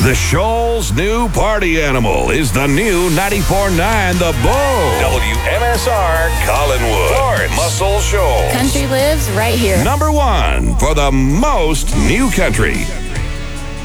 The Shoal's new party animal is the new 94.9 The Bull. WMSR Collinwood. Florence. Muscle Shoals. Country lives right here. Number one for the most new country.